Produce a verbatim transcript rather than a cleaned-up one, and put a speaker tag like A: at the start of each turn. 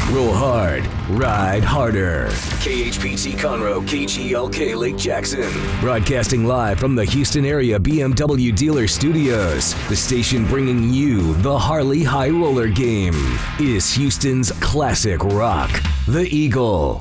A: Roll hard, ride harder. K H P T Conroe, K G L K Lake Jackson. Broadcasting live from the Houston area B M W dealer studios. The station bringing you the Harley High Roller game is Houston's classic rock, the Eagle.